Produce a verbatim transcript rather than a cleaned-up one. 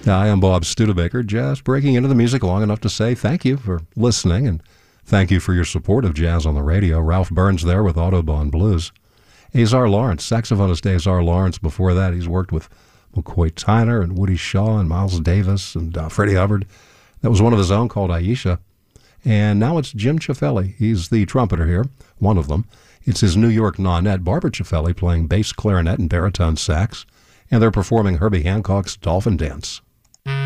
I am Bob Studebaker, just breaking into the music long enough to say thank you for listening and thank you for your support of Jazz on the Radio. Ralph Burns there with Audubon Blues. Azar Lawrence, saxophonist Azar Lawrence. Before that, he's worked with McCoy Tyner and Woody Shaw and Miles Davis and uh, Freddie Hubbard. That was one of his own called Aisha. And now it's Jim Ciafelli. He's the trumpeter here, one of them. It's his New York nonet, Barbara Ciafelli, playing bass clarinet and baritone sax. And they're performing Herbie Hancock's Dolphin Dance.